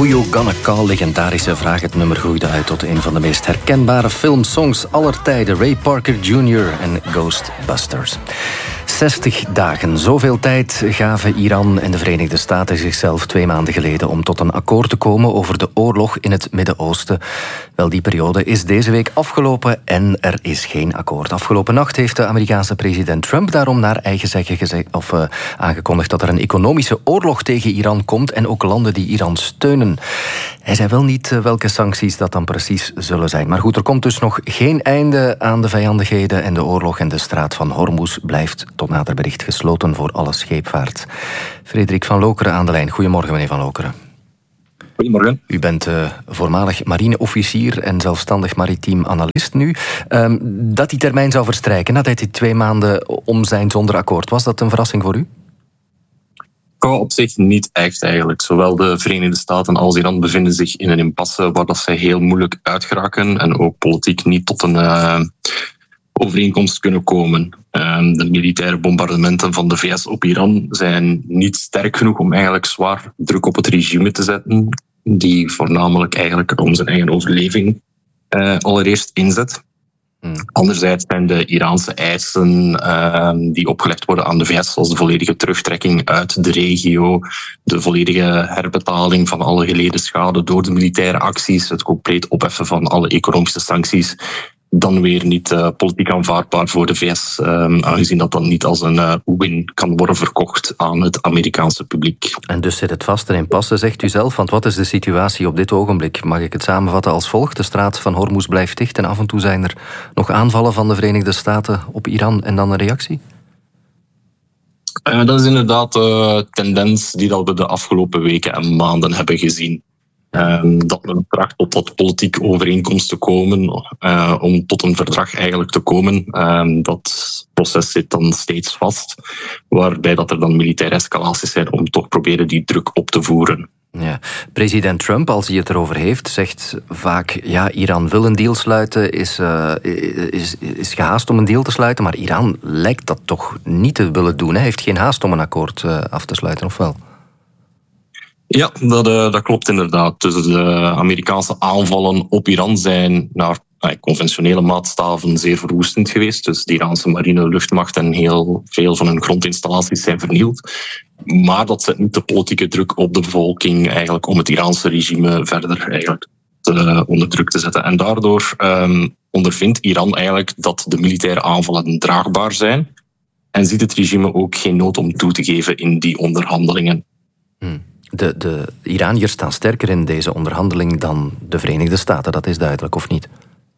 Who You Gonna Call, legendarische vraag. Het nummer groeide uit tot een van de meest herkenbare filmsongs aller tijden. Ray Parker Jr. en Ghostbusters. 60 dagen. Zoveel tijd gaven Iran en de Verenigde Staten zichzelf 2 maanden geleden om tot een akkoord te komen over de oorlog in het Midden-Oosten. Wel, die periode is deze week afgelopen en er is geen akkoord. Afgelopen nacht heeft de Amerikaanse president Trump daarom naar eigen zeggen aangekondigd dat er een economische oorlog tegen Iran komt en ook landen die Iran steunen. Hij zei wel niet welke sancties dat dan precies zullen zijn. Maar goed, er komt dus nog geen einde aan de vijandigheden en de oorlog en de straat van Hormuz blijft tot nader bericht gesloten voor alle scheepvaart. Frederik van Lokeren aan de lijn. Goedemorgen, meneer Van Lokeren. Goedemorgen. U bent voormalig marineofficier en zelfstandig maritiem analist nu. Dat die termijn zou verstrijken nadat die 2 maanden om zijn zonder akkoord, was dat een verrassing voor u? Op zich niet echt eigenlijk. Zowel de Verenigde Staten als Iran bevinden zich in een impasse waar dat ze heel moeilijk uitgeraken en ook politiek niet tot een overeenkomst kunnen komen. De militaire bombardementen van de VS op Iran zijn niet sterk genoeg om eigenlijk zwaar druk op het regime te zetten, die voornamelijk eigenlijk om zijn eigen overleving allereerst inzet. Anderzijds zijn de Iraanse eisen die opgelegd worden aan de VS, zoals de volledige terugtrekking uit de regio, de volledige herbetaling van alle geleden schade door de militaire acties, het compleet opheffen van alle economische sancties, dan weer niet politiek aanvaardbaar voor de VS, aangezien dat dan niet als een win kan worden verkocht aan het Amerikaanse publiek. En dus zit het vast en in passen, zegt u zelf. Want wat is de situatie op dit ogenblik? Mag ik het samenvatten als volgt? De straat van Hormuz blijft dicht en af en toe zijn er nog aanvallen van de Verenigde Staten op Iran en dan een reactie? Dat is inderdaad de tendens die dat we de afgelopen weken en maanden hebben gezien. Dat men tracht tot politieke overeenkomst te komen, om tot een verdrag eigenlijk te komen. Dat proces zit dan steeds vast, waarbij dat er dan militaire escalaties zijn om toch proberen die druk op te voeren. Ja. President Trump, als hij het erover heeft, zegt vaak, ja, Iran wil een deal sluiten, is gehaast om een deal te sluiten, maar Iran lijkt dat toch niet te willen doen. Hij heeft geen haast om een akkoord af te sluiten, of wel? Ja, dat klopt inderdaad. Dus de Amerikaanse aanvallen op Iran zijn naar conventionele maatstaven zeer verwoestend geweest. Dus de Iraanse marine, luchtmacht en heel veel van hun grondinstallaties zijn vernield. Maar dat zet niet de politieke druk op de bevolking eigenlijk om het Iraanse regime verder eigenlijk onder druk te zetten. En daardoor ondervindt Iran eigenlijk dat de militaire aanvallen draagbaar zijn en ziet het regime ook geen nood om toe te geven in die onderhandelingen. De Iraniërs staan sterker in deze onderhandeling dan de Verenigde Staten, dat is duidelijk, of niet?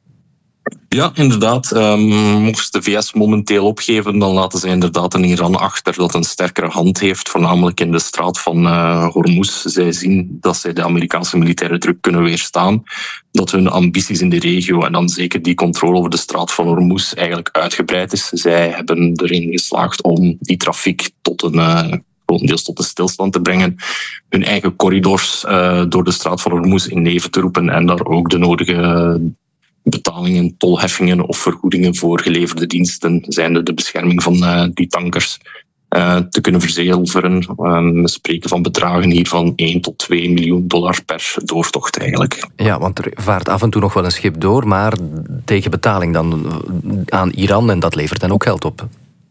Ja, inderdaad. Mocht de VS momenteel opgeven, dan laten ze inderdaad een Iran achter dat een sterkere hand heeft, voornamelijk in de straat van Hormuz. Zij zien dat zij de Amerikaanse militaire druk kunnen weerstaan, dat hun ambities in de regio en dan zeker die controle over de straat van Hormuz eigenlijk uitgebreid is. Zij hebben erin geslaagd om die trafiek tot grotendeels tot de stilstand te brengen, hun eigen corridors door de straat van Hormuz in leven te roepen en daar ook de nodige betalingen, tolheffingen of vergoedingen voor geleverde diensten, zijnde de bescherming van die tankers, te kunnen verzilveren. We spreken van bedragen hier van 1 tot 2 miljoen dollar per doortocht eigenlijk. Ja, want er vaart af en toe nog wel een schip door, maar tegen betaling dan aan Iran en dat levert dan ook geld op.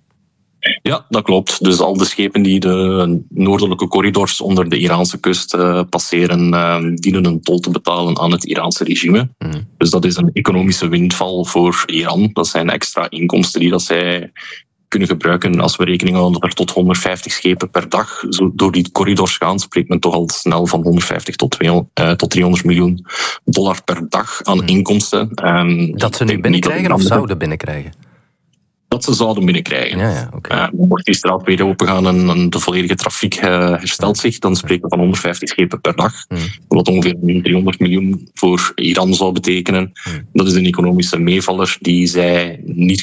Ja, dat klopt. Dus al de schepen die de noordelijke corridors onder de Iraanse kust passeren, dienen een tol te betalen aan het Iraanse regime. Dus dat is een economische windval voor Iran. Dat zijn extra inkomsten die dat zij kunnen gebruiken. Als we rekening houden dat er tot 150 schepen per dag door die corridors gaan, spreekt men toch al snel van 150 tot 300 miljoen dollar per dag aan inkomsten. Dat ze nu binnenkrijgen of zouden binnenkrijgen? Dat ze zouden binnenkrijgen. Ja, okay. Mocht die straat weer opengaan en de volledige trafiek herstelt zich, dan spreken we van 150 schepen per dag. Wat ongeveer 300 miljoen voor Iran zou betekenen. Dat is een economische meevaller die zij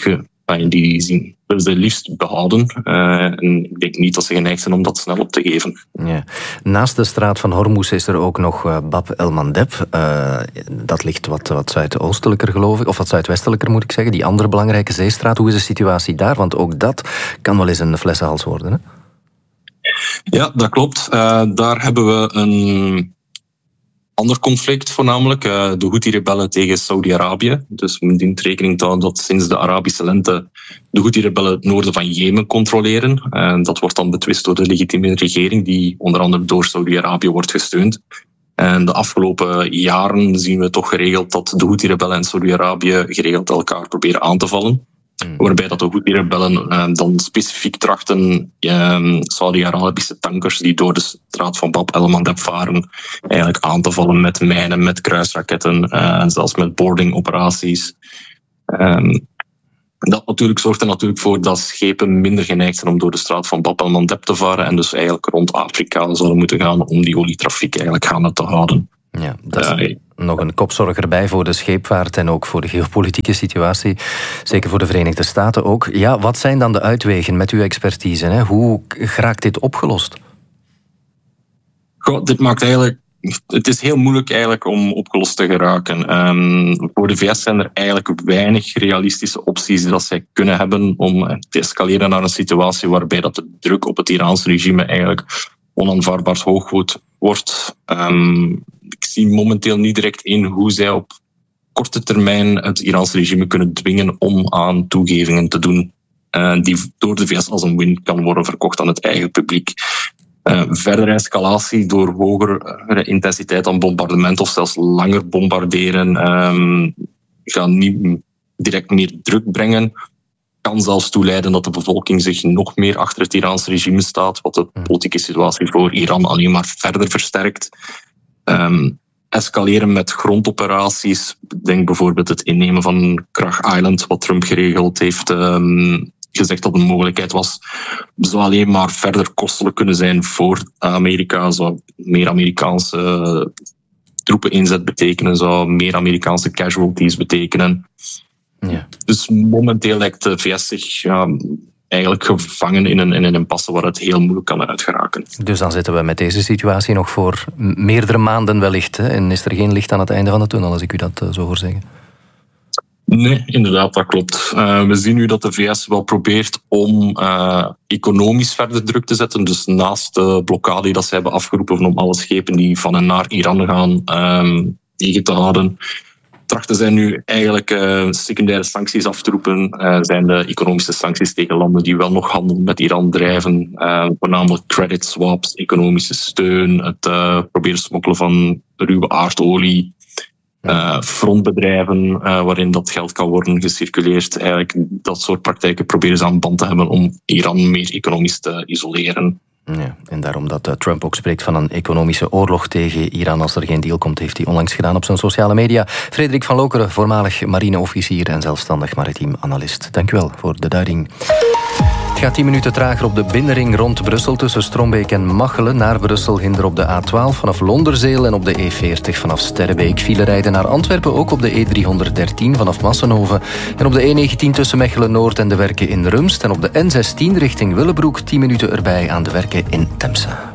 die zien ze liefst behouden. En ik denk niet dat ze geneigd zijn om dat snel op te geven. Ja. Naast de straat van Hormuz is er ook nog Bab el-Mandeb. Dat ligt wat zuidoostelijker, geloof ik. Of wat zuidwestelijker, moet ik zeggen. Die andere belangrijke zeestraat. Hoe is de situatie daar? Want ook dat kan wel eens een flessenhals worden, hè? Ja, dat klopt. Daar hebben we een ander conflict voornamelijk. De Houthi-rebellen tegen Saudi-Arabië. Dus men dient rekening te houden dat sinds de Arabische lente de Houthi-rebellen het noorden van Jemen controleren. En dat wordt dan betwist door de legitieme regering die onder andere door Saudi-Arabië wordt gesteund. En de afgelopen jaren zien we toch geregeld dat de Houthi-rebellen en Saudi-Arabië geregeld elkaar proberen aan te vallen. Waarbij dat de Houthi-rebellen dan specifiek trachten Saudi-Arabische tankers die door de straat van Bab el-Mandeb varen eigenlijk aan te vallen met mijnen, met kruisraketten en zelfs met boardingoperaties. Dat natuurlijk zorgt er natuurlijk voor dat schepen minder geneigd zijn om door de straat van Bab el-Mandeb te varen en dus eigenlijk rond Afrika zouden moeten gaan om die olietrafiek eigenlijk gaande te houden. Ja, dat is nog een kopzorg erbij voor de scheepvaart en ook voor de geopolitieke situatie. Zeker voor de Verenigde Staten ook. Ja, wat zijn dan de uitwegen met uw expertise? Hè? Hoe geraakt dit opgelost? Goh, dit maakt eigenlijk... Het is heel moeilijk eigenlijk om opgelost te geraken. Voor de VS zijn er eigenlijk weinig realistische opties dat zij kunnen hebben om te escaleren naar een situatie waarbij dat de druk op het Iraanse regime eigenlijk onaanvaardbaar hoog wordt. Ik zie momenteel niet direct in hoe zij op korte termijn het Iraanse regime kunnen dwingen om aan toegevingen te doen die door de VS als een win kan worden verkocht aan het eigen publiek. Verdere escalatie door hogere intensiteit aan bombardement of zelfs langer bombarderen gaan niet direct meer druk brengen. Kan zelfs toeleiden dat de bevolking zich nog meer achter het Iraanse regime staat, wat de politieke situatie voor Iran alleen maar verder versterkt. Escaleren met grondoperaties. Denk bijvoorbeeld het innemen van Krach Island, wat Trump geregeld heeft gezegd dat een mogelijkheid was, zou alleen maar verder kostelijk kunnen zijn voor Amerika. Zou meer Amerikaanse troepeninzet betekenen, zou meer Amerikaanse casualties betekenen. Ja. Dus momenteel lijkt de VS zich eigenlijk gevangen in een impasse waar het heel moeilijk kan uitgeraken. Dus dan zitten we met deze situatie nog voor meerdere maanden wellicht. Hè? En is er geen licht aan het einde van de tunnel, als ik u dat zo hoor zeggen? Nee, inderdaad, dat klopt. We zien nu dat de VS wel probeert om economisch verder druk te zetten. Dus naast de blokkade die ze hebben afgeroepen om alle schepen die van en naar Iran gaan tegen te houden, trachten zij nu eigenlijk secundaire sancties af te roepen. Zijn de economische sancties tegen landen die wel nog handel met Iran drijven. Voornamelijk credit swaps, economische steun, het proberen smokkelen van ruwe aardolie. Frontbedrijven waarin dat geld kan worden gecirculeerd. Eigenlijk dat soort praktijken proberen ze aan band te hebben om Iran meer economisch te isoleren. Ja, en daarom dat Trump ook spreekt van een economische oorlog tegen Iran als er geen deal komt, heeft hij onlangs gedaan op zijn sociale media. Frederik van Lokeren, voormalig marineofficier en zelfstandig maritiem analist. Dank u wel voor de duiding. Het gaat 10 minuten trager op de binnenring rond Brussel tussen Strombeek en Machelen. Naar Brussel hinder op de A12 vanaf Londerzeel en op de E40 vanaf Sterrebeek. File rijden naar Antwerpen ook op de E313 vanaf Massenhoven. En op de E19 tussen Mechelen-Noord en de werken in Rumst. En op de N16 richting Willebroek 10 minuten erbij aan de werken in Temse.